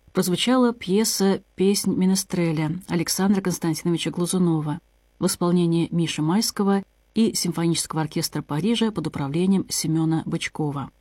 прозвучала пьеса «Песнь Менестреля» Александра Константиновича Глазунова в исполнении Миши Майского и симфонического оркестра Парижа под управлением Семена Бычкова.